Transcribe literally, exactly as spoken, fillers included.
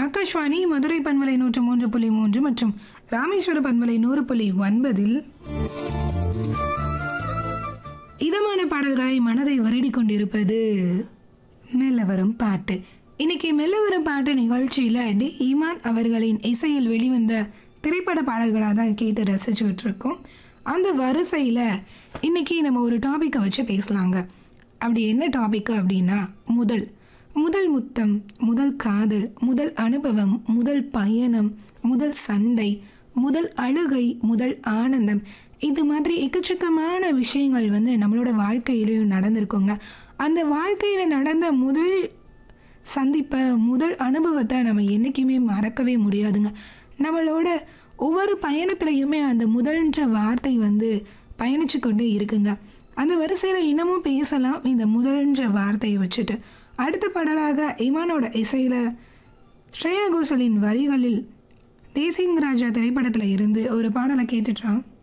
ஆகாஷ்வாணி மதுரை பண்பலை நூற்று மூன்று புள்ளி மூன்று மற்றும் ராமேஸ்வர பண்பலை நூறு புள்ளி ஒன்பதில் இதமான பாடல்களை மனதை வருடி கொண்டிருப்பது மெல்ல வரும் பாட்டு. இன்னைக்கு மெல்ல வரும் பாட்டு நிகழ்ச்சியில் டி ஈமான் அவர்களின் இசையில் வெளிவந்த திரைப்பட பாடல்களாக தான் கேட்டு ரசிச்சுட்டு இருக்கோம். அந்த வரிசையில் இன்னைக்கு நம்ம ஒரு டாப்பிக்கை வச்சு பேசலாங்க. அப்படி என்ன டாபிக் அப்படின்னா, முதல் முதல் முத்தம், முதல் காதல், முதல் அனுபவம், முதல் பயணம், முதல் சண்டை, முதல் அழுகை, முதல் ஆனந்தம், இது மாதிரி எக்கச்சக்கமான விஷயங்கள் வந்து நம்மளோட வாழ்க்கையிலையும் நடந்திருக்குங்க. அந்த வாழ்க்கையில் நடந்த முதல் சந்திப்பை, முதல் அனுபவத்தை நம்ம என்றைக்குமே மறக்கவே முடியாதுங்க. நம்மளோட ஒவ்வொரு பயணத்துலையுமே அந்த முதல்ன்ற வார்த்தை வந்து பயணிச்சு கொண்டே இருக்குங்க. அந்த வரிசையில் இன்னமும் பேசலாம் இந்த முதல்ன்ற வார்த்தையை வச்சுட்டு. அடுத்த பாடலாக இமானோட இசையில் ஸ்ரேயா கோஷலின் வரிகளில் தேசிங் ராஜா திரைப்படத்தில் இருந்து ஒரு பாடலை கேட்டுட்டான்.